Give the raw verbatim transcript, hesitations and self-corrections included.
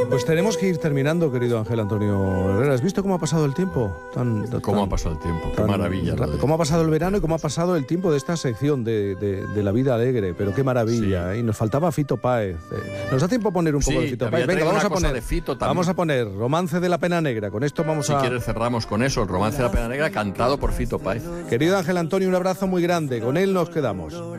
Pues tenemos que ir terminando, querido Ángel Antonio Herrera. ¿Has visto cómo ha pasado el tiempo? Tan, tan, ¿Cómo ha pasado el tiempo? Qué maravilla. Rápido. ¿Cómo ha pasado el verano y cómo ha pasado el tiempo de esta sección de, de, de la vida alegre? Pero qué maravilla. Sí. ¿eh? Y nos faltaba Fito Páez. ¿eh? ¿Nos da tiempo a poner un sí, poco de Fito Páez? Venga, vamos a poner, vamos a poner Romance de la Pena Negra. Con esto vamos si a... Si quieres cerramos con eso, el Romance de la Pena Negra cantado por Fito Páez. Querido Ángel Antonio, un abrazo muy grande. Con él nos quedamos.